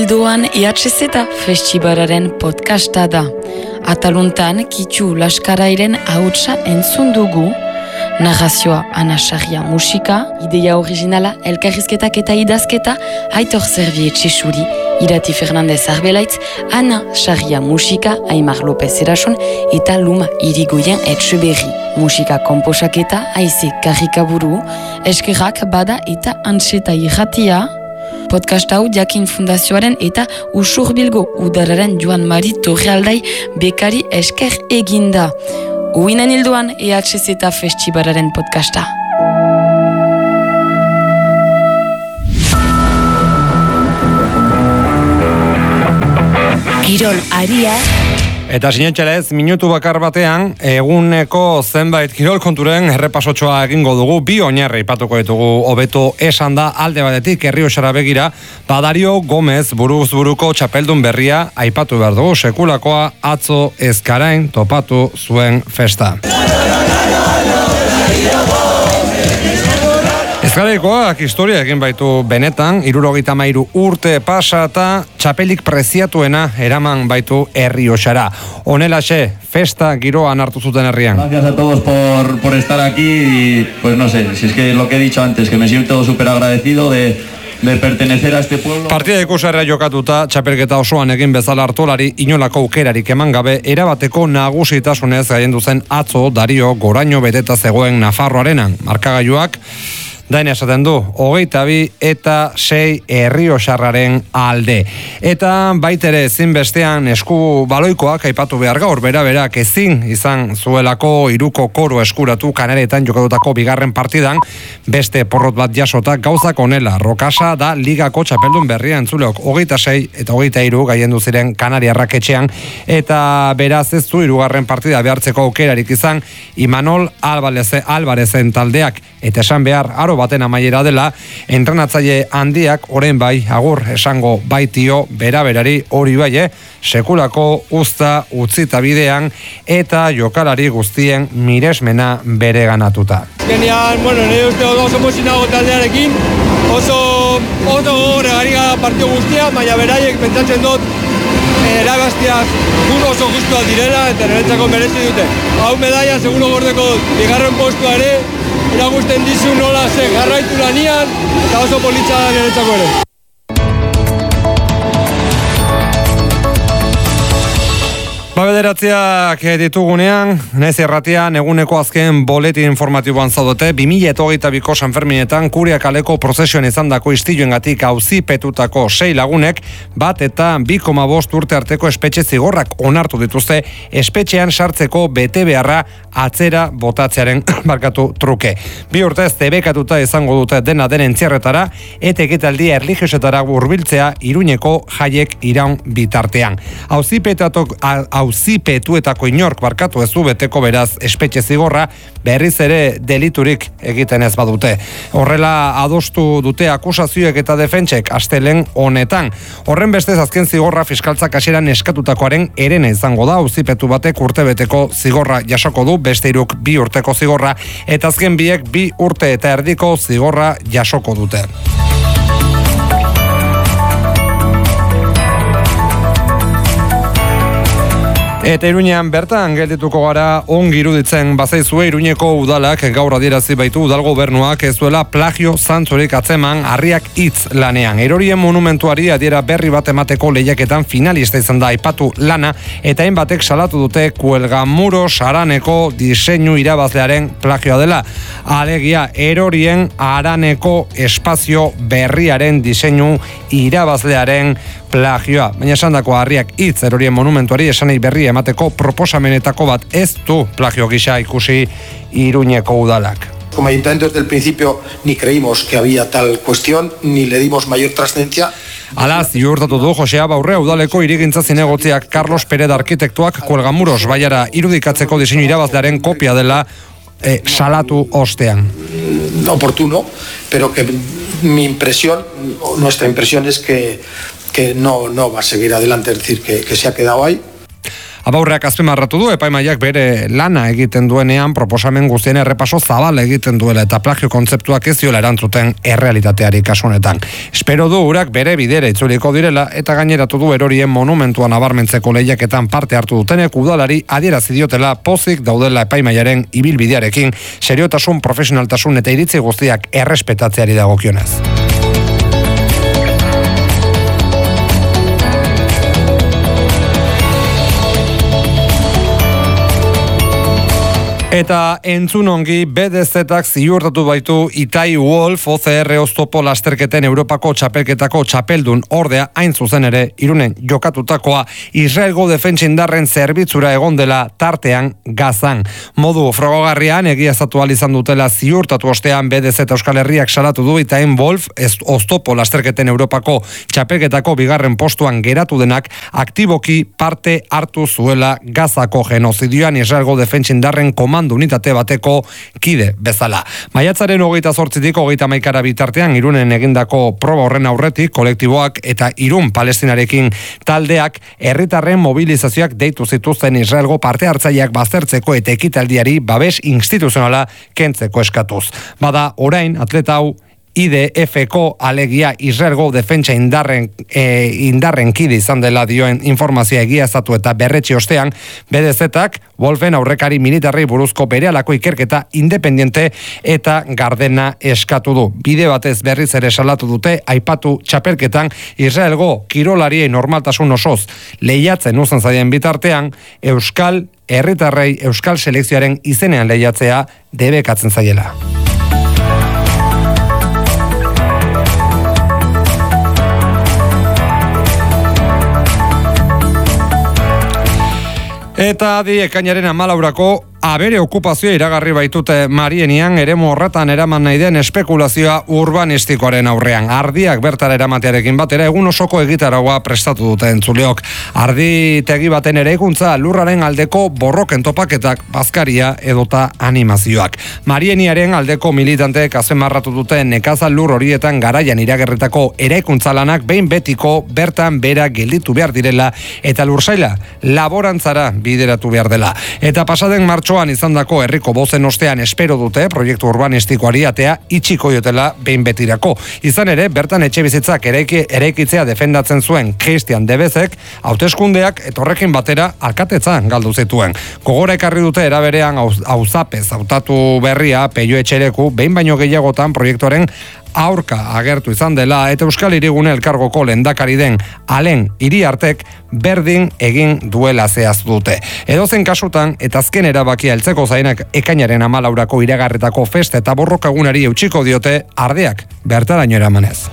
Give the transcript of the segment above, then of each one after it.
Doan EHZ Festibalaren podcasta da. Ataluntan Kitxu Laskarairen ahotsa entzun dugu, narrazioa Ana Sarria musika, ideia originala, elkarrizketak eta idazketa, Aitor Zerbi Etxesuri, Irati Fernandez Arbelaitz, Ana Sarria musika, Aimar López Erason eta Luma Irigoyen Etxeberri. Musika komposaketa, Aize Karikaburu, eskerrak bada eta Antxeta irratia. Podcast hau Jakin Fundazioaren eta Usurbilgo Udararen Joan Mari Torrealdai bekari esker eginda. Uinen hilduan EHZ Festibalaren podcasta. Kirol aria. Eta sinetxelez, minutu bakar batean, eguneko zenbait kirol konturen errepasotxoa egingo dugu, bi oinarri ipatuko ditugu hobeto esan da alde batetik Errioxara begira, Dario Gomez buruz buruko txapeldun berria aipatu behar dugu, sekulakoa atzo Ezkarain topatu zuen festa. Ezkaraikoak historia egin baitu benetan, 73 urte pasata, txapelik preziatuena eraman baitu Errioxara. Honelaxe, festa giroan hartu zuten herrian. Gracias a todos por estar aquí y pues no sé, si es que lo que he dicho antes, que me siento súper agradecido de pertenecer a este pueblo. Partida ikusarra jokatuta, txapelketa osoan egin bezala hartolari inolako aukerarik eman gabe, erabateko nagusitasunez gaiendu zen atzo Dario goraino beteta zegoen Nafarroarenan. Markagailuak daina esaten du, 22 eta 6 Errioxarraren alde. Eta baitere ezin bestean esku baloikoak aipatu behar gaur, berak ezin izan zuelako hiruko koru eskuratu Kanaretan jokatutako bigarren partidan, beste porrot bat jasota gauzak onela. Rokasa da ligako txapeldun berria entzuleok, 26 eta 23 gaiendu ziren Kanariarrak etxean, eta beraz ez du hirugarren partida behartzeko aukerarik izan Imanol Albarezen taldeak, eta esan behar aro baten amaiera dela, entrenatzaile handiak orain bai agur esango baitio berari hori bai, sekulako uzta utzita bidean eta jokalari guztien miresmena bere ganatuta. Genial, nire uste oso emozionago taldearekin, oso gogorre gari gara partio guztia, baina beraiek pentsatzen dut erabaztiak oso justuak direla eta niretzako merezi dute. Hau medaia seguro gordeko bigarren postua ere, eragusten dizu nola ze jarraitu lanian eta oso politxa da niretzako ere. Bederatziak ditugunean, naiz erratian eguneko azken boletin informatiboan zaudete, 2022ko Sanferminetan Kuria kaleko prozesioan izandako istiluengatik auzipetutako 6 lagunek, bat eta 2,5 urte arteko espetxe zigorrak onartu dituzte espetxean sartzeko bete beharra atzera botatzearen truke. 2 urtez debekatuta izango dute dena den entzierretara, eta ekitaldi erlijiosetara hurbiltzea Iruñeko jaiek iraun bitartean. Auzipetuetako inork barkatu ez du beteko beraz espetxe zigorra, berriz ere deliturik egiten ez badute. Horrela adostu dute akusazioek eta defentsek astelen honetan. Horren bestez azken zigorra fiskaltzak hasieran eskatutakoaren herena izango da, auzipetu batek urtebeteko zigorra jasoko du, beste 2 urteko zigorra, eta azken biek 2 urte eta erdiko zigorra jasoko dute. Eta Iruñean bertan geldituko gara ongi iruditzen bazaizue Iruñeko udalak gaur adierazi baitu udal gobernuak ez duela plagio zantzurik atzeman harriak hitz lanean. Erorien monumentuari adiera berri bat emateko lehiaketan finalista izan da aipatu lana eta hainbatek salatu dute Kuelgamuros Araneko diseinu irabazlearen plagioa dela. Alegia Erorien Araneko espazio berriaren diseinu irabazlearen plagioa. Baina esandako harriak hitz Erorien monumentuari esanei berri emateko proposamenetako bat ez du plagio gisa ikusi Iruñeko udalak. Como ayuntamiento desde el principio ni creímos que había tal cuestión, ni le dimos mayor trascendencia. Hala ziurtatu du Josea Baurrea udaleko hirigintza zinegotziak Carlos Pérez arkitektuak Kuelgamuros baiara irudikatzeko diseinu irabazlearen kopia dela salatu ostean. Oportuno, pero que mi impresión, nuestra impresión es que no va a seguir adelante, es decir, que se ha quedado ahí. Abaurreak azpimarratu du epaimaiak bere lana egiten duenean proposamen guztien errepaso zabala egiten duela eta plagio kontzeptuak ez diola erantzuten errealitateari kasu honetan. Espero du urak bere bidera itzuliko direla eta gaineratu du erorien monumentuan nabarmentzeko lehiaketan parte hartu dutenek udalari adierazi diotela pozik daudela epaimaiaren ibilbidearekin seriotasun, profesionaltasun eta iritzi guztiak errespetatzeari dagokionez. Eta entzun ongi BDZ-ak ziurtatu baitu Itai Wolf OCR oztopo lasterketen Europako txapelketako txapeldun ordea hain zuzen ere Irunen jokatutakoa Israelgo defentsindarren zerbitzura egon dela tartean Gazan. Modu frogagarrian egiaztatu izan dutela ziurtatu ostean BDZ Euskal Herriak salatu du Itai Wolf oztopo lasterketen Europako txapelketako bigarren postuan geratu denak aktiboki parte hartu zuela Gazako genozidioan Israelgo defentsindarren unitate bateko kide bezala. Maiatzaren 28tik 31 bitartean Irunen egindako proba horren aurretik kolektiboak eta Irun Palestinarekin taldeak herritarren mobilizazioak deitu zituzten Israelgo parte hartzaileak baztertzeko eta ekitaldiari babes instituzionala kentzeko eskatuz. Bada orain atleta hau IDF-ko alegia Israelgo defentsa indarren kide izan dela dioen informazioa egiaztatu eta berretsi ostean BDZ-ak Wolfen aurrekari militarrei buruzko berehalako ikerketa independiente eta gardena eskatu du. Bide batez berriz ere salatu dute aipatu txapelketan Israelgo kirolariei normaltasun osoz lehiatzen uzten zaien bitartean Euskal herritarrei Euskal selekzioaren izenean lehiatzea debekatzen zaiela. Eta adi ekainaren 14 abere okupazioa iragarri baitute Marienian eremu horretan eraman nahi den espekulazioa urbanistikoaren aurrean. Ardiak bertara eramatearekin batera egun osoko egitaragoa prestatu dute entzuleok. Arditegi baten eraikuntza lurraren aldeko borroken topaketak, bazkaria edota animazioak. Marieniaren aldeko militanteek azpimarratu dute nekazal lur horietan garaian iragarritako eraikuntza lanak behin betiko bertan bera gelditu behar direla eta lursaila laborantzara bideratu behar dela. Eta pasaden martxoan izandako herriko bozen ostean espero dute proiektu urbanistikoari atea itxiko diotela behin betirako. Izan ere, bertan etxebizitzak eraikitzea defendatzen zuen Christian Debezek, hauteskundeak etorrekin batera alkatetza galdu zituen. Gogora ekarri dute eraberean auzapez hautatu berria Peio Etxereku behin baino gehiagotan proiektuaren aurka agertu izan dela eta Euskal Hirigune elkargoko lehendakari den Alen Iriartek berdin egin duela zehaztu dute. Edozen kasutan eta azken erabakia heltzeko zainak ekainaren 14 iragarretako festa eta borrokagunari eutsiko diote ardeak bertaraino eramanez.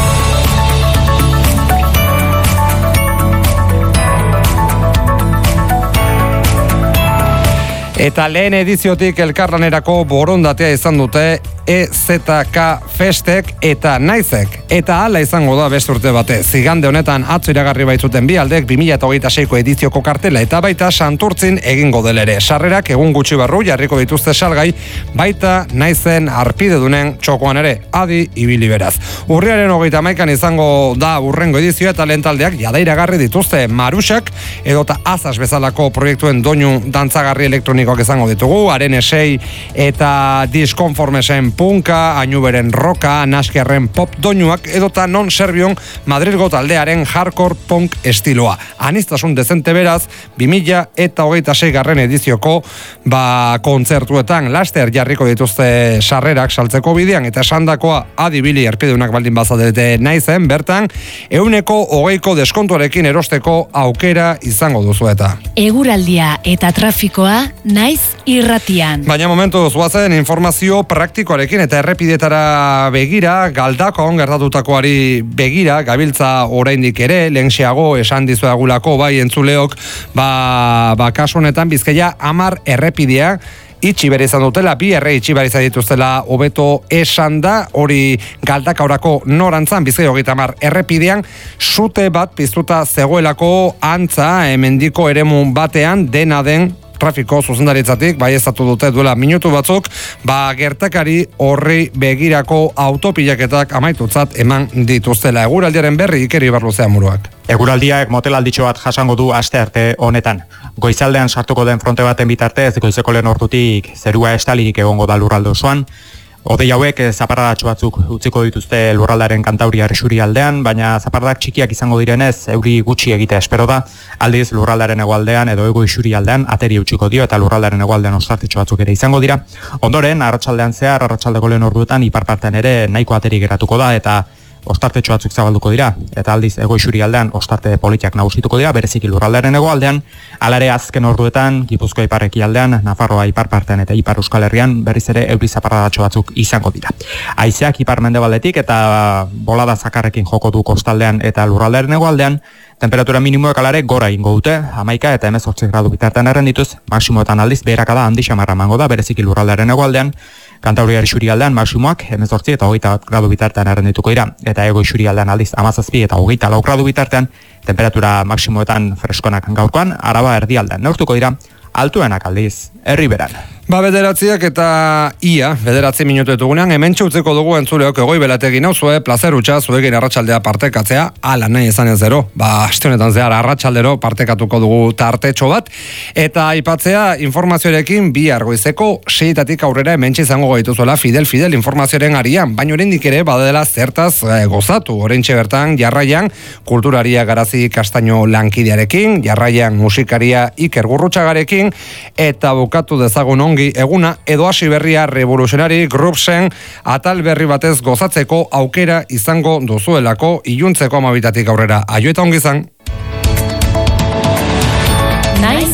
Eta lehen ediziotik elkarlanerako borondatea izan dute EZK Festek eta Naizek. Eta hala izango da beste urte batez. Igande honetan atzo iragarri baitzuten bi aldek 2026ko edizioko kartela eta baita Santurtzin egingo delere. Sarrerak egun gutxi barru jarriko dituzte salgai, baita Naizen arpidedunen txokoan ere. Adi ibili beraz. Urriaren 31 izango da urrengo edizioa eta lehen taldeak jada iragarri dituzte Marusak edota Azaz bezalako proiektuen doinu dantzagarri elektronikoak izango ditugu. Arene 6 eta Disconformesen punka, Ainuberen roka, Naskerren pop doinuak edota non Serbion Madrilgo taldearen hardcore punk estiloa. Anistasun dezente beraz, 2026 garren edizioko kontzertuetan laster jarriko dituzte sarrerak saltzeko bidean eta esandakoa adibili erpideunak baldin bazadete Naizen bertan 120% deskontuarekin erosteko aukera izango duzu eta. Eguraldia eta trafikoa Naiz irratian. Baina momentu zuazen informazio praktikoarekin eta errepidetara begira, Galdakon gertatutakoari begira, gabiltza oraindik ere, lehenxeago esan dizuagulako bai entzuleok, kasu honetan Bizkaia 10 errepidea itxi bere izan dutela, bi erre itxi bere izan dituztela hobeto esan da, hori Galdakaorako norantzan, Bizkaia 30 errepidean, sute bat piztuta zegoelako antza, hemendiko eremu batean, dena den trafiko zuzendaritzatik baieztatu dute duela minutu batzuk, gertakari horri begirako autopilaketak amaitutzat eman dituztela. Eguraldiaren berri Iker Ibarluzea Muruak. Eguraldiak motelalditxo bat jasango du astearte honetan. Goizaldean sartuko den fronte baten bitartez, goizeko lehen ordutik zerua estalirik egongo da lurralde osoan. Hodei hauek zaparradatxo batzuk utziko dituzte lurraldaren Kantauriar isurialdean, baina zaparradak txikiak izango direnez, euri gutxi egitea espero da, aldiz lurraldaren hegoaldean edo hego isurialdean ateri utziko dio eta lurraldaren hegoaldean ostartetxo batzuk ere izango dira. Ondoren, arratsaldean zehar, arratsaldeko lehen orduetan iparpartean ere nahiko ateri geratuko da eta ostartetxo batzuk zabalduko dira, eta aldiz ego isurialdean ostarte politiak nagusituko dira, bereziki lurraldearen hegoaldean, alare azken orduetan, Gipuzkoa ipar-ekialdean, Nafarroa iparpartean eta ipar Euskal Herrian, berriz ere euri zaparradatxo batzuk izango dira. Haizeak ipar mendebaldetik eta bolada zakarrekin joko du kostaldean eta lurraldearen hegoaldean, temperatura minimoek alare gora ingo dute, 11 eta 18 gradu bitartean errendituz, maksimoetan aldiz beherakada handi xamarra mango da, bereziki lurraldearen hegoaldean, Kantauriar isurialdean maksimoak 18 eta 20 gradu bitartean errendituko dira, eta ego isurialdean aldiz 17 eta 24 gradu bitartean, temperatura maksimoetan freskonak gaurkoan, Araba erdialdean neurtuko dira, altuenak aldiz herriberan. Bederatziak eta ia, 9 minutu etugunean, hemen txutzeko dugu entzuleok egoi belategi nauzue, plazer utxa zuekin arratsaldea partekatzea, ala nahi esan ez zero, aste honetan zehar arratsaldero partekatuko dugu tartetxo bat, eta aipatzea informazioarekin bihar goizeko 6 aurrera hemen izango gaituzuela Fidel informazioaren arian, baina oraindik ere badela zertaz gozatu, oraintxe bertan jarraian kulturaria Garazi Kastaino lankidearekin, jarraian musikaria Iker Gurrutxagarekin, eta bukatu dezagun ongi eguna edo hasi berria Revolutionary Groupsen atal berri batez gozatzeko aukera izango duzuelako iluntzeko 12 aurrera. Aio eta ongi izan. Naiz